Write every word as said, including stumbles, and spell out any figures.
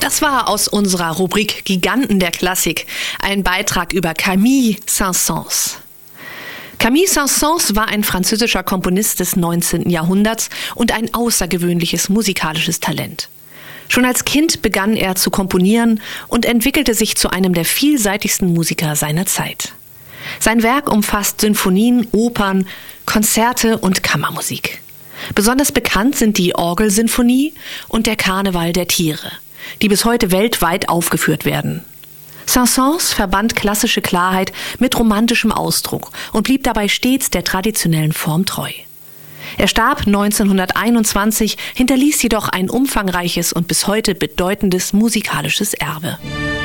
Das war aus unserer Rubrik Giganten der Klassik ein Beitrag über Camille Saint-Saëns. Camille Saint-Saëns war ein französischer Komponist des neunzehnten Jahrhunderts und ein außergewöhnliches musikalisches Talent. Schon als Kind begann er zu komponieren und entwickelte sich zu einem der vielseitigsten Musiker seiner Zeit. Sein Werk umfasst Sinfonien, Opern, Konzerte und Kammermusik. Besonders bekannt sind die Orgelsinfonie und der Karneval der Tiere, die bis heute weltweit aufgeführt werden. Saint-Saëns verband klassische Klarheit mit romantischem Ausdruck und blieb dabei stets der traditionellen Form treu. Er starb neunzehnhunderteinundzwanzig, hinterließ jedoch ein umfangreiches und bis heute bedeutendes musikalisches Erbe.